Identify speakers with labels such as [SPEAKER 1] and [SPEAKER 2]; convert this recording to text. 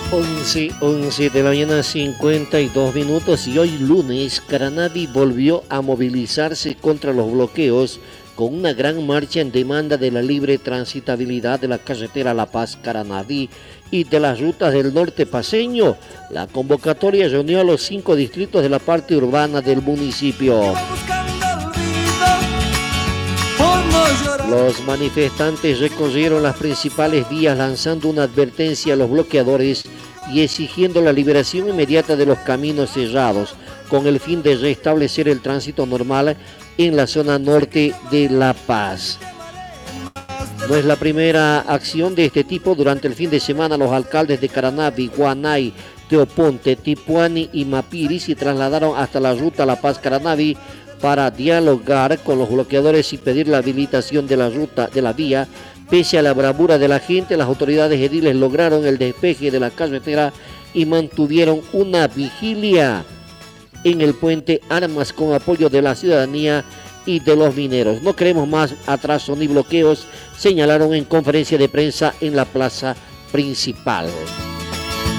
[SPEAKER 1] 11 de la mañana, 52 minutos, y hoy lunes Caranavi volvió a movilizarse contra los bloqueos con una gran marcha en demanda de la libre transitabilidad de la carretera La Paz-Caranavi y de las rutas del norte paceño. La convocatoria reunió a los 5 distritos de la parte urbana del municipio. Los manifestantes recorrieron las principales vías lanzando una advertencia a los bloqueadores y exigiendo la liberación inmediata de los caminos cerrados, con el fin de restablecer el tránsito normal en la zona norte de La Paz. No es la primera acción de este tipo. Durante el fin de semana, los alcaldes de Caranavi, Guanay, Teoponte, Tipuani y Mapiri se trasladaron hasta la ruta La Paz-Caranavi para dialogar con los bloqueadores y pedir la habilitación de la ruta de la vía. Pese a la bravura de la gente, las autoridades ediles lograron el despeje de la carretera y mantuvieron una vigilia en el puente Armas con apoyo de la ciudadanía y de los mineros. No queremos más atraso ni bloqueos, señalaron en conferencia de prensa en la plaza principal.